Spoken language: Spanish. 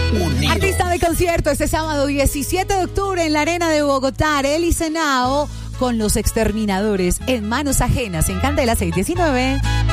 unido. Artista de concierto este sábado 17 de octubre en la Arena de Bogotá, Arely Senao con Los Exterminadores en Manos Ajenas en Candela 619.